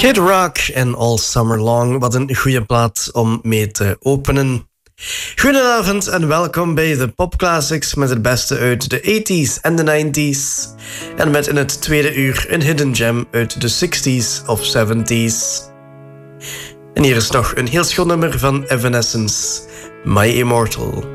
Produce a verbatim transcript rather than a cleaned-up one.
Kid Rock en All Summer Long. Wat een goede plaat om mee te openen. Goedenavond en welkom bij de Pop Classics met het beste uit de tachtiger en de negentiger. En met in het tweede uur een hidden gem uit de zestigers of zeventigers. En hier is nog een heel schoon nummer van Evanescence, My Immortal.